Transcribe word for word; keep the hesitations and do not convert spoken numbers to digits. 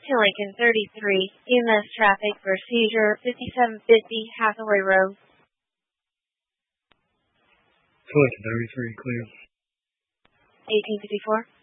to Lincoln thirty-three, E M S traffic for seizure, fifty-seven fifty Hathaway Road. To Lincoln thirty-three, clear. eighteen fifty-four.